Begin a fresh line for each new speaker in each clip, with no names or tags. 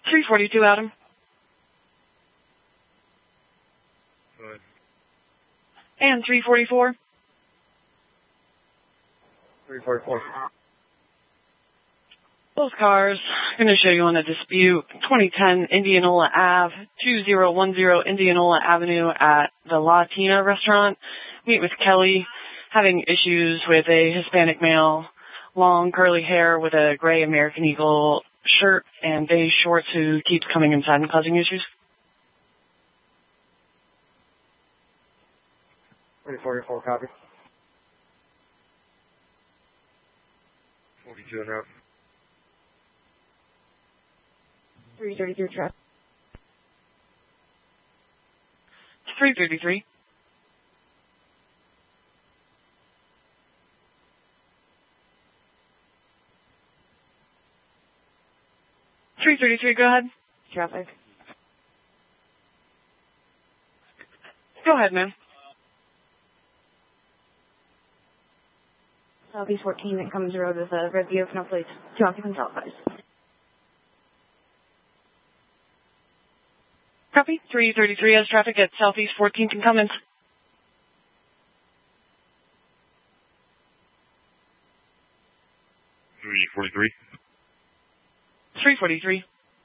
342, Adam.
Go ahead.
And 344.
344.
Both cars, I'm going to show you on a dispute, 2010 Indianola Ave, 2010 Indianola Avenue at the Latina restaurant. Meet with Kelly, having issues with a Hispanic male, long curly hair with a gray American Eagle shirt and beige shorts who keeps coming inside and causing issues.
344, copy. 42 and route.
333 traffic.
333. Go ahead.
Traffic.
Go ahead, ma'am.
Southeast 14 that comes road with a red Buick, no plates. 2 occupants outside.
Copy. 333 has traffic at Southeast 14th and Cummins.
343.
343.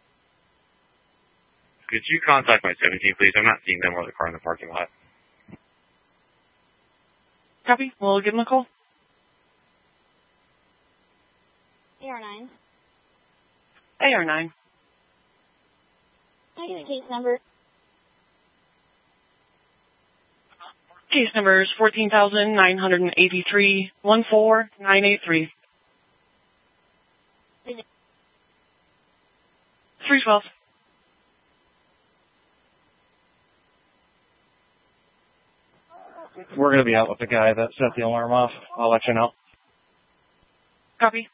Could you contact my 17, please? I'm not seeing them or the car in the parking lot.
Copy. We'll give them a call.
AR9.
AR9.
Can I get a case number?
Case number is 14,983 14983. 312.
We're going to be out with the guy that set the alarm off. I'll let you know.
Copy.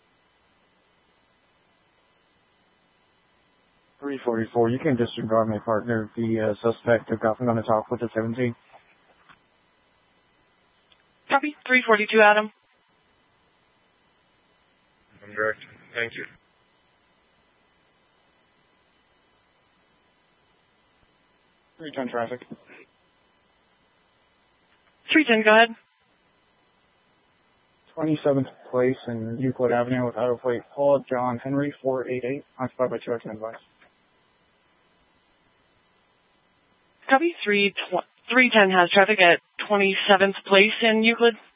344, you can disregard my partner. The suspect took off. I'm going to talk with the 17.
Copy. 342, Adam.
I'm direct. Thank you.
310 traffic.
310, go ahead.
27th place in Euclid Avenue with auto plate Paul John Henry 488, occupied by 2 advice.
Copy. 310 has traffic at 27th place in Euclid.